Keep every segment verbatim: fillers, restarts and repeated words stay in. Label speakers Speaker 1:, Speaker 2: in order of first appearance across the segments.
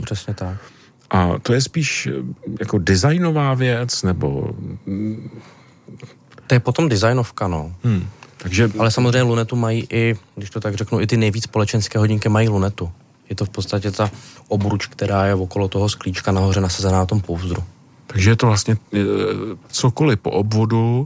Speaker 1: Přesně tak.
Speaker 2: A to je spíš jako designová věc, nebo...
Speaker 1: To je potom designovka, no.
Speaker 2: Hmm. Takže...
Speaker 1: Ale samozřejmě lunetu mají i, když to tak řeknu, i ty nejvíc společenské hodinky mají lunetu. Je to v podstatě ta obruč, která je okolo toho sklíčka nahoře nasazená na tom pouzdru.
Speaker 2: Takže je to vlastně cokoliv po obvodu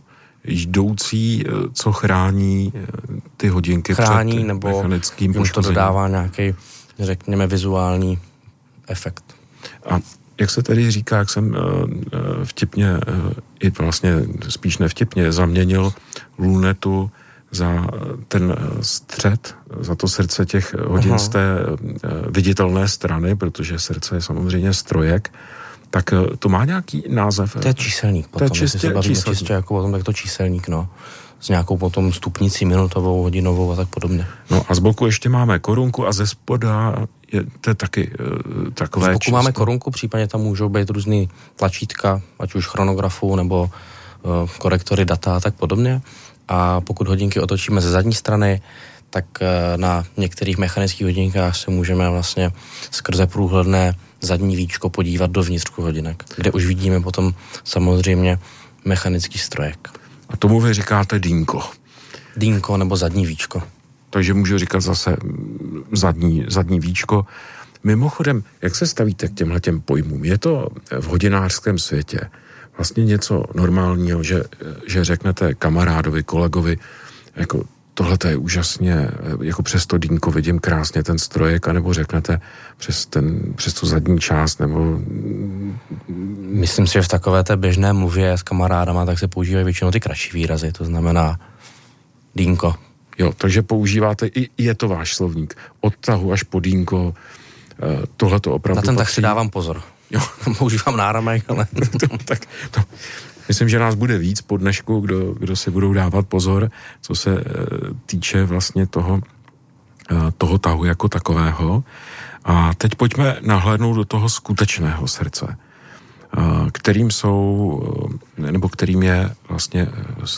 Speaker 2: jdoucí, co chrání ty hodinky
Speaker 1: chrání,
Speaker 2: před
Speaker 1: nebo
Speaker 2: mechanickým
Speaker 1: poškozením. To dodává nějaký, řekněme, vizuální efekt.
Speaker 2: A jak se tedy říká, jak jsem vtipně, i vlastně spíš nevtipně, zaměnil lunetu za ten střed, za to srdce těch hodin Aha. z té viditelné strany, protože srdce je samozřejmě strojek, tak to má nějaký název?
Speaker 1: To je číselník potom,
Speaker 2: to je čistě,
Speaker 1: se bavíme
Speaker 2: číselník.
Speaker 1: čistě jako potom, tak to číselník, no. S nějakou potom stupnicí minutovou, hodinovou a tak podobně.
Speaker 2: No a z boku ještě máme korunku a ze spoda je to je taky uh, takové
Speaker 1: z boku
Speaker 2: číslo.
Speaker 1: máme korunku, případně tam můžou být různý tlačítka, ať už chronografu nebo uh, korektory data a tak podobně. A pokud hodinky otočíme ze zadní strany, tak uh, na některých mechanických hodinkách se můžeme vlastně skrze průhledné zadní víčko podívat dovnitř hodinek, kde už vidíme potom samozřejmě mechanický strojek.
Speaker 2: A tomu vy říkáte dýnko.
Speaker 1: Dýnko nebo zadní víčko.
Speaker 2: Takže můžu říkat zase zadní, zadní víčko. Mimochodem, jak se stavíte k těmhletěm pojmům? Je to v hodinářském světě vlastně něco normálního, že, že řeknete kamarádovi, kolegovi, jako tohle je úžasně, jako přes to dýnko vidím krásně ten strojek, anebo řeknete přes, ten, přes tu zadní část, nebo...
Speaker 1: Myslím si, že v takové té běžné mluvě s kamarádama tak se používají většinou ty kratší výrazy, to znamená dýnko.
Speaker 2: Jo, takže používáte, i je to váš slovník, od tahu až po dýnko, tohle to opravdu
Speaker 1: na ten
Speaker 2: patří.
Speaker 1: tak si dávám pozor.
Speaker 2: Jo.
Speaker 1: Používám náramek, ale...
Speaker 2: to, tak, to, myslím, že nás bude víc po dnešku, kdo, kdo si budou dávat pozor, co se týče vlastně toho, toho tahu jako takového. A teď pojďme nahlédnout do toho skutečného srdce, kterým jsou, nebo kterým je vlastně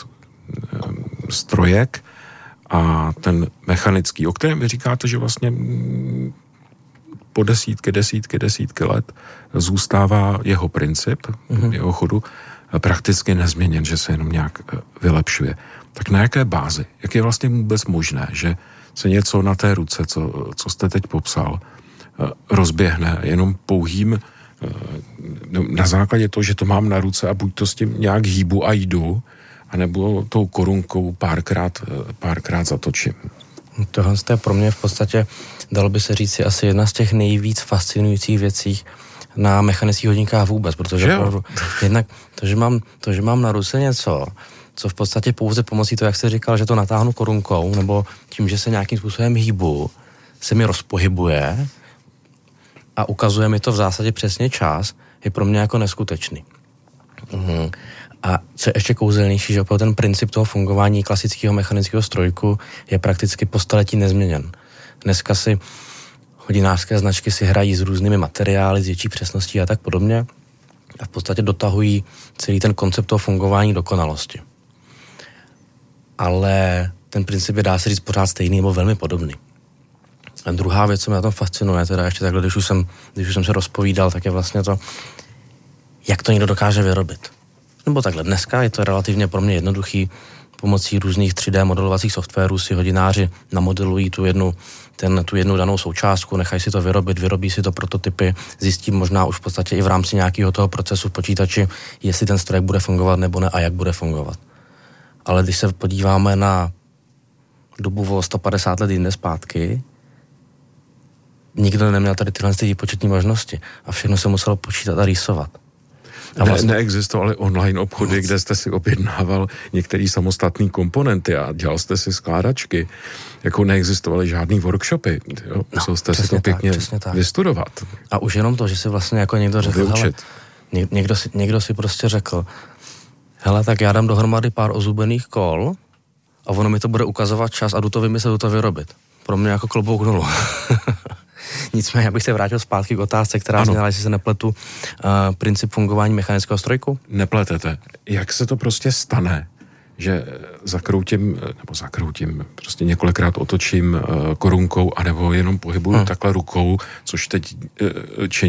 Speaker 2: strojek a ten mechanický, o kterém vy říkáte, že vlastně po desítky, desítky, desítky let zůstává jeho princip, mm-hmm. jeho chodu prakticky nezměněn, že se jenom nějak vylepšuje. Tak na jaké bázi? Jak je vlastně vůbec možné, že se něco na té ruce, co, co jste teď popsal, rozběhne jenom pouhým na základě toho, že to mám na ruce a buď to s tím nějak hýbu a jdu, anebo tou korunkou párkrát, párkrát zatočím.
Speaker 1: Tohle je pro mě v podstatě, dalo by se říct, asi jedna z těch nejvíc fascinujících věcí na mechanických hodinkách vůbec, protože opravdu, jednak to že, mám, to, že mám na ruce něco, co v podstatě pouze pomocí toho, jak jste říkal, že to natáhnu korunkou, nebo tím, že se nějakým způsobem hýbu, se mi rozpohybuje a ukazuje mi to v zásadě přesně čas, je pro mě jako neskutečný. Mhm. A co je ještě kouzelnější, že opravdu ten princip toho fungování klasického mechanického strojku je prakticky po staletí nezměněn. Dneska si hodinářské značky si hrají s různými materiály, s větší přesností a tak podobně a v podstatě dotahují celý ten koncept toho fungování dokonalosti. Ale ten princip je, dá se říct, pořád stejný nebo velmi podobný. A druhá věc, co mě na tom fascinuje, teda ještě takhle, když už jsem, když už jsem se rozpovídal, tak je vlastně to, jak to někdo dokáže vyrobit. Nebo takhle, dneska je to relativně pro mě jednoduchý, pomocí různých tři dé modelovacích softwarů si hodináři namodelují tu jednu, ten, tu jednu danou součástku, nechají si to vyrobit, vyrobí si to prototypy, zjistí možná už v podstatě i v rámci nějakého toho procesu v počítači, jestli ten strojek bude fungovat nebo ne a jak bude fungovat. Ale když se podíváme na dobu o sto padesát let jinde zpátky, nikdo neměl tady tyhle výpočetní možnosti a všechno se muselo počítat a rýsovat.
Speaker 2: A vlastně... ne, neexistovaly online obchody, Moc. Kde jste si objednával některé samostatné komponenty a dělal jste si skládačky. Jako neexistovaly žádný workshopy. Jo? Musel jste si to pěkně tak, vystudovat.
Speaker 1: A už jenom to, že si vlastně jako někdo řekl, hele, někdo, si, někdo si prostě řekl, hele, tak já dám dohromady pár ozubených kol a ono mi to bude ukazovat čas a jdu to vymyslet, jdu to vyrobit. Pro mě jako klobouk dolů. Nicméně, abych se vrátil zpátky k otázce, která zněla, jestli se nepletu, uh, princip fungování mechanického strojku?
Speaker 2: Nepletete. Jak se to prostě stane, že zakroutím, nebo zakroutím, prostě několikrát otočím uh, korunkou, anebo jenom pohybuju hmm. takhle rukou, což teď uh, činí